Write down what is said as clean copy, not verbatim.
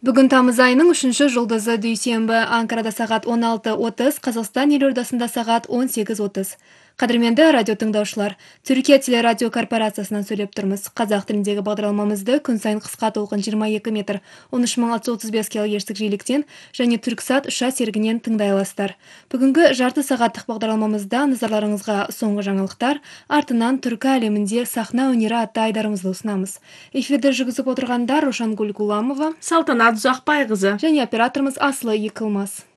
Бүгін тамыз айының 3 жұлдызы дүйсенбі. Анкарада сағат 16:30, Қазақстан елордасында сағат 18:30. Қадірменді радио тыңдаушылар, Түркия телерадио корпорациясынан сөйлеп тұрмыз. Қазақ тіліндегі бағдарламамызды күн сайын қысқа толқын 22 метр, 13635 кГц жиіліктен және Түрксат 3 серігінен тыңдай аласыздар. Бүгінгі жарты сағаттық бағдарламамызда назарларыңызға соңғы жаңалықтар, артынан түркі әлемінде сахна өнері атты айдарымызды ұсынамыз. Эфирді жүргізіп отырғандар Рошангүл Гуламова, Салтанат Ұзақбайқызы және операторымыз Асылы Екылмас.